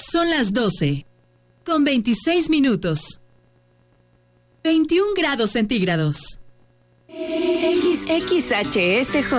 Son las 12, con 26 minutos. 21 grados centígrados. XHSJ.